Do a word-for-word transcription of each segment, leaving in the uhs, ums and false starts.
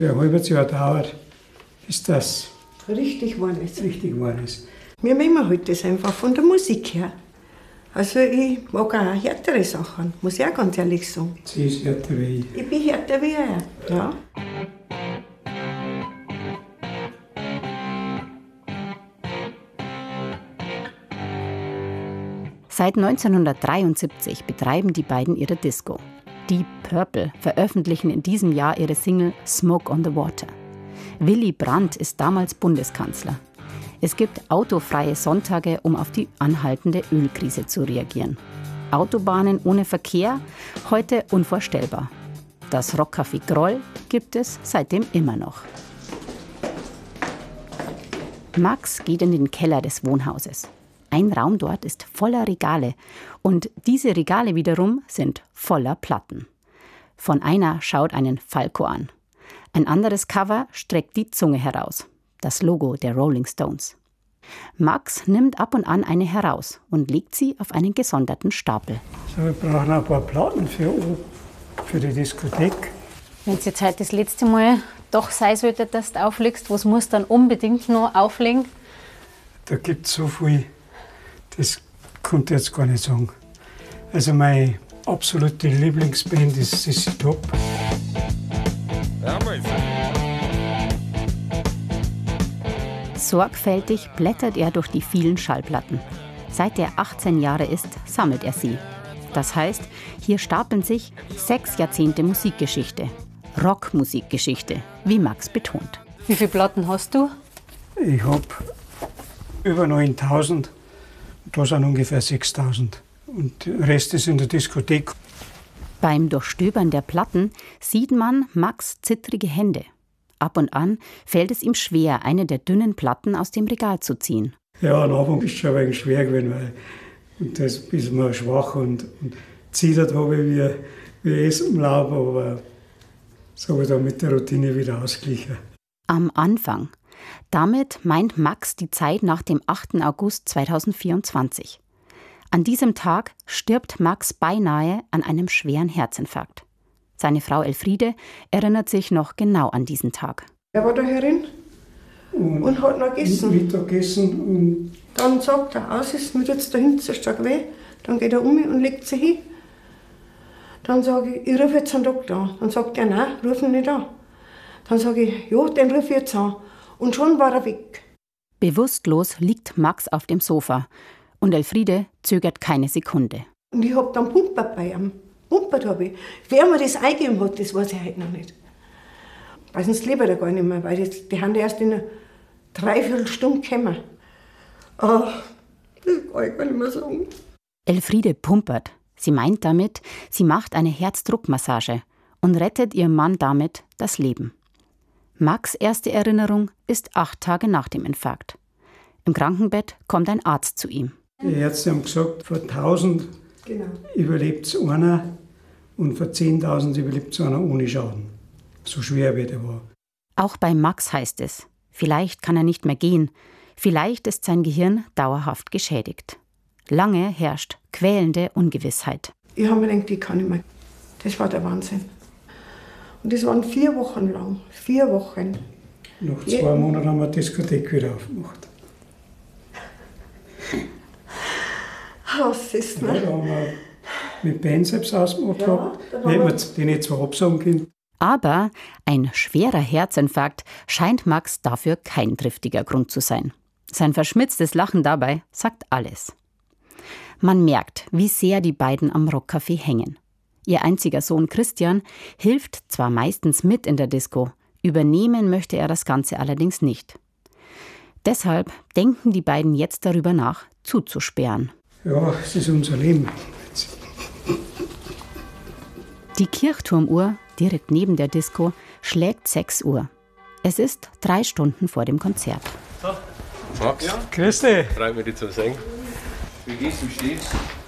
Ein halbes Jahr dauert, bis das richtig geworden ist. richtig geworden ist. Mir mögen halt das einfach von der Musik her. Also ich mag auch härtere Sachen, muss ich auch ganz ehrlich sagen. Sie ist härter wie ich. Ich bin härter wie er, ja. Seit neunzehnhundertdreiundsiebzig betreiben die beiden ihre Disco. Deep Purple veröffentlichen in diesem Jahr ihre Single Smoke on the Water. Willy Brandt ist damals Bundeskanzler. Es gibt autofreie Sonntage, um auf die anhaltende Ölkrise zu reagieren. Autobahnen ohne Verkehr, heute unvorstellbar. Das Rockcafé Groll gibt es seitdem immer noch. Max geht in den Keller des Wohnhauses. Ein Raum dort ist voller Regale und diese Regale wiederum sind voller Platten. Von einer schaut einen Falco an. Ein anderes Cover streckt die Zunge heraus. Das Logo der Rolling Stones. Max nimmt ab und an eine heraus und legt sie auf einen gesonderten Stapel. So, wir brauchen ein paar Platten für, für die Diskothek. Wenn es jetzt heute das letzte Mal doch sein sollte, dass du auflegst, was musst du dann unbedingt noch auflegen? Da gibt es so viel, das konnte ich jetzt gar nicht sagen. Also meine absolute Lieblingsband ist Sissy Top. Sorgfältig blättert er durch die vielen Schallplatten. Seit er achtzehn Jahre ist, sammelt er sie. Das heißt, hier stapeln sich sechs Jahrzehnte Musikgeschichte. Rockmusikgeschichte, wie Max betont. Wie viele Platten hast du? Ich habe über neuntausend, da sind ungefähr sechstausend. Und der Rest ist in der Diskothek. Beim Durchstöbern der Platten sieht man Max zittrige Hände. Ab und an fällt es ihm schwer, eine der dünnen Platten aus dem Regal zu ziehen. Ja, am Anfang ist es schon ein wenig schwer gewesen, weil und das ist man schwach und, und zittert habe ich wie, wie es im Laub, aber das habe ich dann mit der Routine wieder ausgeglichen. Am Anfang. Damit meint Max die Zeit nach dem achten August zweitausendvierundzwanzig. An diesem Tag stirbt Max beinahe an einem schweren Herzinfarkt. Seine Frau Elfriede erinnert sich noch genau an diesen Tag. Er war da herin und, und hat noch gegessen. Mittag gegessen und dann sagt er, aus ist mir jetzt da hinten so stark weh. Dann geht er um mich und legt sich hin. Dann sage ich, ich rufe jetzt einen Doktor an. Dann sagt er, nein, ruf ihn nicht an. Dann sage ich, ja, den rufe ich jetzt an. Und schon war er weg. Bewusstlos liegt Max auf dem Sofa und Elfriede zögert keine Sekunde. Und ich habe dann pumpert bei ihm. Pumpert habe ich. Wer mir das eingegeben hat, das weiß ich heute noch nicht. Weil sonst lebe ich da gar nicht mehr, weil die, die haben erst in einer Dreiviertelstunde gekommen. Oh, das kann ich gar nicht mehr sagen. Elfriede pumpert. Sie meint damit, sie macht eine Herzdruckmassage und rettet ihrem Mann damit das Leben. Max' erste Erinnerung ist acht Tage nach dem Infarkt. Im Krankenbett kommt ein Arzt zu ihm. die Ärzte haben gesagt, vor tausend genau. überlebt es einer und vor zehntausend überlebt es einer ohne Schaden. So schwer wie der war. Auch bei Max heißt es, vielleicht kann er nicht mehr gehen, vielleicht ist sein Gehirn dauerhaft geschädigt. Lange herrscht quälende Ungewissheit. Ich habe mir gedacht, ich kann nicht mehr. Das war der Wahnsinn. Und das waren vier Wochen lang. Vier Wochen. Nach zwei ja. Monaten haben wir die Diskothek wieder aufgemacht. Was ist ja, ne? da haben wir mit Benzeps ausgemacht ja, gehabt. Hätten wir den nicht zwar absagen können. Aber ein schwerer Herzinfarkt scheint Max dafür kein triftiger Grund zu sein. Sein verschmitztes Lachen dabei sagt alles. Man merkt, wie sehr die beiden am Rockcafé hängen. Ihr einziger Sohn Christian hilft zwar meistens mit in der Disco, übernehmen möchte er das Ganze allerdings nicht. Deshalb denken die beiden jetzt darüber nach, zuzusperren. Ja, es ist unser Leben. Die Kirchturmuhr, direkt neben der Disco, schlägt sechs Uhr. Es ist drei Stunden vor dem Konzert. So. Max, ja. Grüß dich. Freut mich, dich zu sehen. Wie geht's, wie steht's?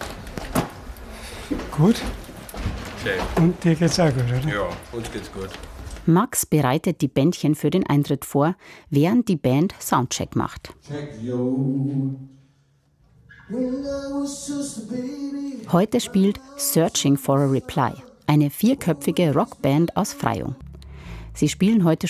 Gut. Schön. Und dir geht's auch gut, oder? Ja, uns geht's gut. Max bereitet die Bändchen für den Eintritt vor, während die Band Soundcheck macht. Heute spielt Searching for a Reply, eine vierköpfige Rockband aus Freyung. Sie spielen heute